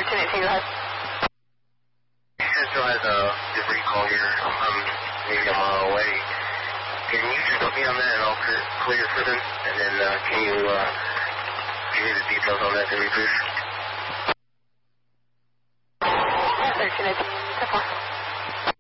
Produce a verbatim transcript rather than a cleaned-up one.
thirteen eighteen, go ahead. Still has a debris call here. I'm maybe a mile away. Can you just put me on that and I'll clear for them? And then uh, can you uh, give me the details on that debris, please? thirteen eighteen.